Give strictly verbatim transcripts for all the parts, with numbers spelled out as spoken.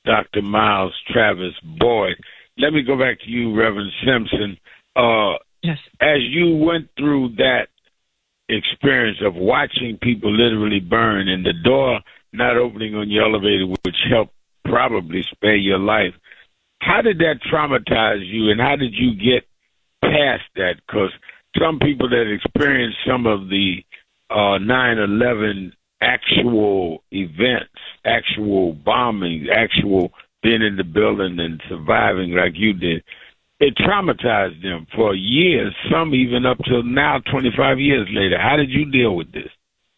Doctor Miles Travis Boyd. Let me go back to you, Reverend Simpson. Uh, yes. As you went through that experience of watching people literally burn and the door not opening on your elevator, which helped probably spare your life, how did that traumatize you, and how did you get past that? Because some people that experienced some of the uh, nine eleven actual events, actual bombings, actual being in the building and surviving like you did, it traumatized them for years, some even up till now, twenty-five years later. How did you deal with this?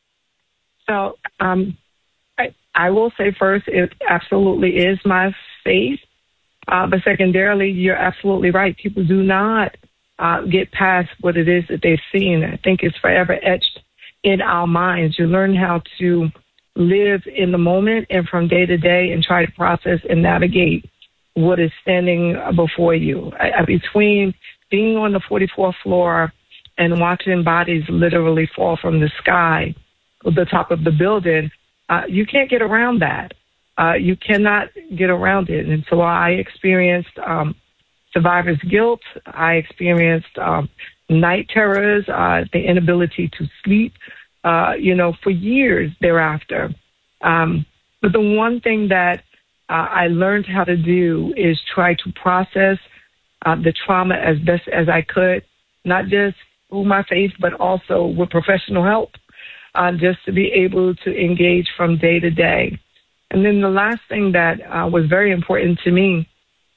So um, I, I will say first, it absolutely is my faith. Uh, but secondarily, you're absolutely right. People do not uh, get past what it is that they've seen. I think it's forever etched in our minds. You learn how to live in the moment and from day to day and try to process and navigate what is standing before you. I, I, between being on the forty-fourth floor and watching bodies literally fall from the sky, the top of the building, uh, you can't get around that. Uh, you cannot get around it. And so I experienced um, survivor's guilt. I experienced um, night terrors, uh, the inability to sleep, uh, you know, for years thereafter. Um, but the one thing that uh, I learned how to do is try to process uh, the trauma as best as I could, not just through my faith, but also with professional help, uh, just to be able to engage from day to day. And then the last thing that uh, was very important to me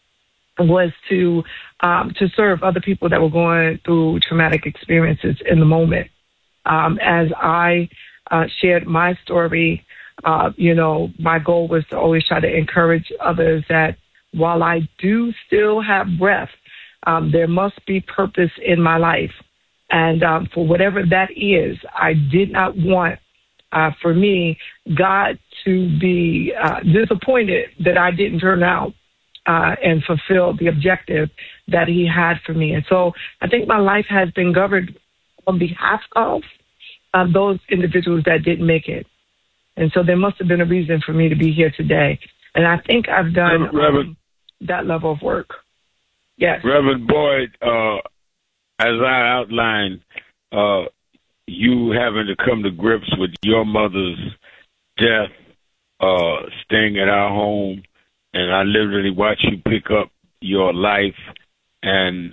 was to um, to serve other people that were going through traumatic experiences in the moment. Um, as I uh, shared my story, uh, you know, my goal was to always try to encourage others that while I do still have breath, um, there must be purpose in my life. And um, for whatever that is, I did not want Uh, for me, God to be uh, disappointed that I didn't turn out uh, and fulfill the objective that he had for me. And so I think my life has been governed on behalf of uh, those individuals that didn't make it. And so there must have been a reason for me to be here today. And I think I've done um, that level of work. Yes. Reverend Boyd, uh, as I outlined, uh, you having to come to grips with your mother's death, uh, staying at our home, and I literally watched you pick up your life and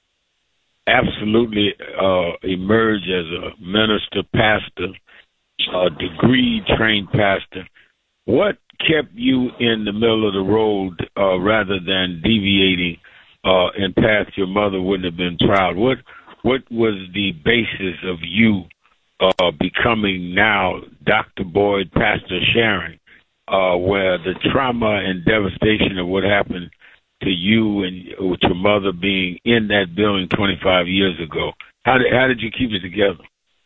absolutely uh, emerge as a minister, pastor, a degree-trained pastor. What kept you in the middle of the road uh, rather than deviating uh, in path your mother wouldn't have been proud? What What was the basis of you uh, becoming now Doctor Boyd, Pastor Sharon, uh, where the trauma and devastation of what happened to you and with your mother being in that building twenty-five years ago? How did, how did you keep it together?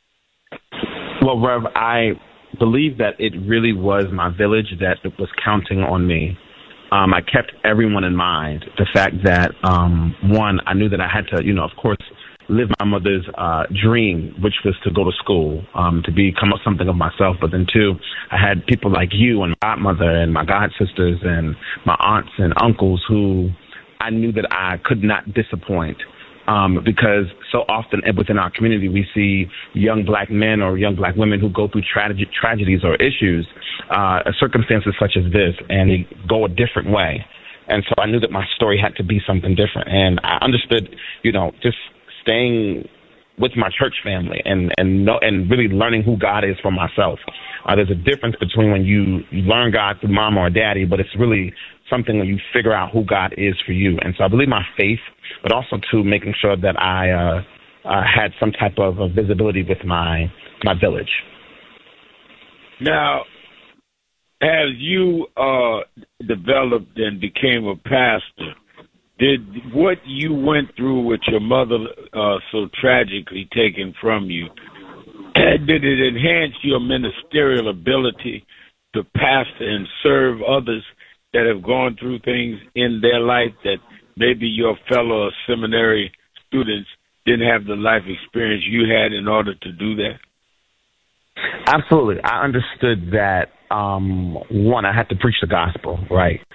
Well, Rev, I believe that it really was my village that was counting on me. Um, I kept everyone in mind. The fact that, um, one, I knew that I had to, you know, of course, live my mother's uh, dream, which was to go to school, um, to become something of myself. But then, two, I had people like you and my godmother and my god sisters and my aunts and uncles who I knew that I could not disappoint. Um, because so often within our community, we see young black men or young black women who go through trage- tragedies or issues, uh, circumstances such as this, and they go a different way. And so I knew that my story had to be something different. And I understood, you know, just staying with my church family and and know, and really learning who God is for myself. Uh, there's a difference between when you, you learn God through mom or daddy, but it's really something when you figure out who God is for you. And so I believe my faith, but also to making sure that I uh, uh, had some type of uh, visibility with my my village. Now, as you uh, developed and became a pastor, did what you went through with your mother uh, so tragically taken from you, did it enhance your ministerial ability to pastor and serve others that have gone through things in their life that maybe your fellow seminary students didn't have the life experience you had in order to do that? Absolutely. I understood that, um, one, I had to preach the gospel, right?